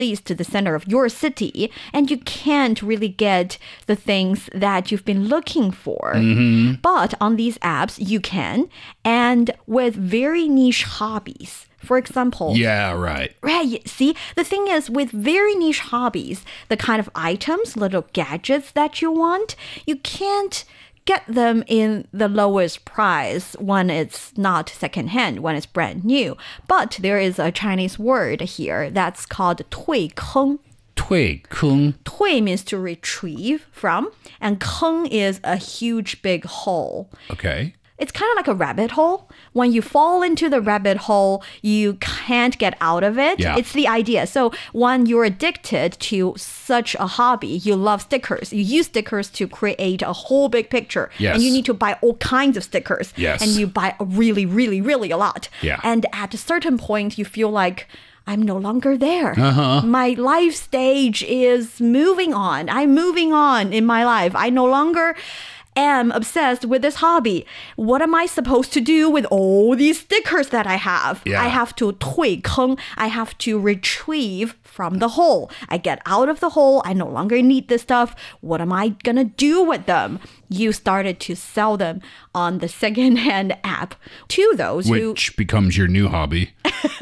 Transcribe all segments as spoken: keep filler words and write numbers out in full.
least to the center of your city, and you can't really get the things that you've been looking for. Mm-hmm. But on these apps, you can, and with very niche hobbies. For example, yeah, right. Right. See, the thing is, with very niche hobbies, the kind of items, little gadgets that you want, you can't get them in the lowest price when it's not secondhand, when it's brand new. But there is a Chinese word here that's called 退坑. 退坑. 退 means to retrieve from, and 坑 is a huge big hole. Okay. It's kind of like a rabbit hole. When you fall into the rabbit hole, you can't get out of it. Yeah. It's the idea. So when you're addicted to such a hobby, you love stickers. You use stickers to create a whole big picture. Yes. And you need to buy all kinds of stickers. Yes. And you buy really, really, really a lot. Yeah. And at a certain point, you feel like, I'm no longer there. Uh-huh. My life stage is moving on. I'm moving on in my life. I no longer am obsessed with this hobby. What am I supposed to do with all these stickers that I have? Yeah. I have to 退坑. I have to retrieve from the hole. I get out of the hole. I no longer need this stuff. What am I gonna do with them? You started to sell them on the secondhand app to those who... Which becomes your new hobby.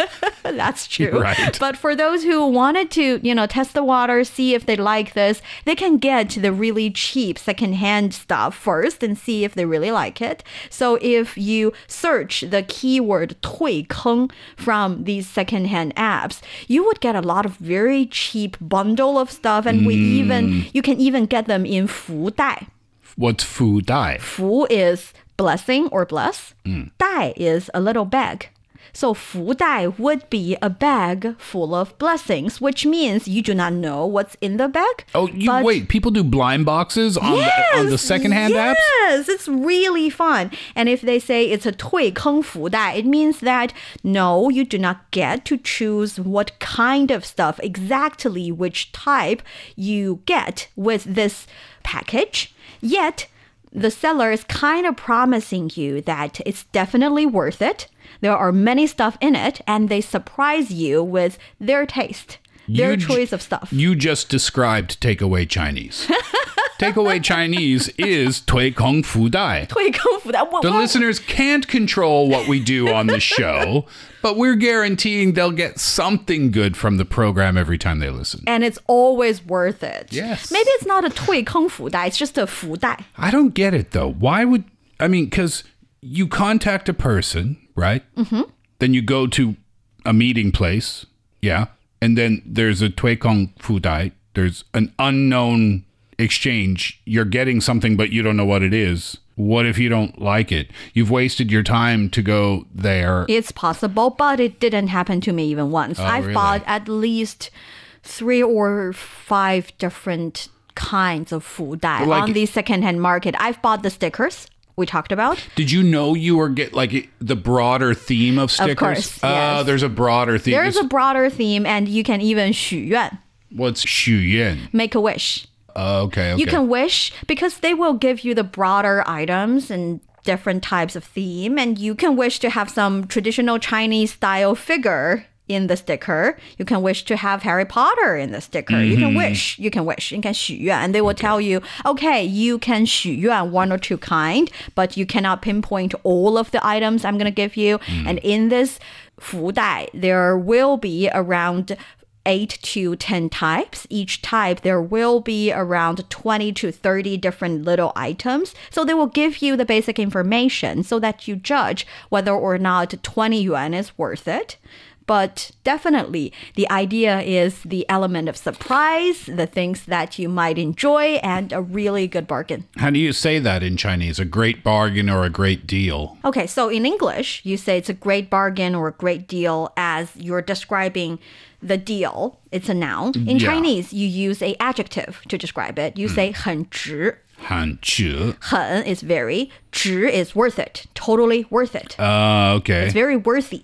That's true. Right. But for those who wanted to, you know, test the water, see if they like this, they can get the really cheap secondhand stuff first and see if they really like it. So if you search the keyword 退坑 from these secondhand apps, you would get a lot of very cheap bundle of stuff, and we Mm. even you can even get them in 福袋. What's 福袋? 福 is blessing or bless. 袋 is a little bag. So 福袋 would be a bag full of blessings, which means you do not know what's in the bag. Oh, you but- wait, people do blind boxes on, Yes, the, on the secondhand apps? Yes, it's really fun. And if they say it's a 退坑福袋, it means that no, you do not get to choose what kind of stuff, exactly which type you get with this package. Yet, the seller is kind of promising you that it's definitely worth it. There are many stuff in it, and they surprise you with their taste, their You j- choice of stuff. You just described takeaway Chinese. Takeaway Chinese is 推坑福袋. 退坑福袋, what- The what- listeners can't control what we do on the show, but we're guaranteeing they'll get something good from the program every time they listen. And it's always worth it. Yes. Maybe it's not a 退坑福袋, it's just a 福袋. I don't get it, though. Why would... I mean, because you contact a person, right? Mm-hmm. Then you go to a meeting place, yeah, and then there's a 推坑福袋. There's an unknown exchange. You're getting something, but you don't know what it is. What if you don't like it? You've wasted your time to go there. It's possible, but it didn't happen to me even once. Oh, I've really? bought at least three or five different kinds of 福袋 Like- on the secondhand market. I've bought the stickers we talked about. Did you know you were get like the broader theme of stickers? course, Oh, yes. there's a broader theme. There's a It's- broader theme, and you can even 许愿, What's 许愿? make a wish. Uh, okay, okay. You can wish because they will give you the broader items and different types of theme, and you can wish to have some traditional Chinese style figure in the sticker. You can wish to have Harry Potter in the sticker. Mm-hmm. You can wish, you can wish, you can 许愿, and they will okay. tell you, okay, you can 许愿 one or two kind, but you cannot pinpoint all of the items I'm going to give you. Mm. And in this 福袋, there will be around eight to ten types. Each type, there will be around twenty to thirty different little items. So they will give you the basic information so that you judge whether or not twenty yuan is worth it. But definitely, the idea is the element of surprise, the things that you might enjoy, and a really good bargain. How do you say that in Chinese? A great bargain or a great deal? Okay, so in English, you say it's a great bargain or a great deal as you're describing the deal. It's a noun. In Yeah. Chinese, you use a adjective to describe it. You say 很值. 很值. 很 is very, 值 is worth it, totally worth it. Uh, okay. It's very worthy.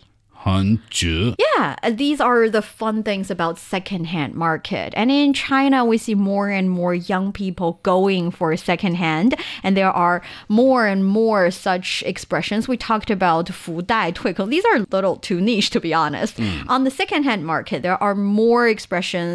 很值. Yeah, these are the fun things about secondhand market. And in China, we see more and more young people going for secondhand. And there are more and more such expressions. We talked about 福袋, 退坑. These are a little too niche, to be honest. Mm. On the secondhand market, there are more expressions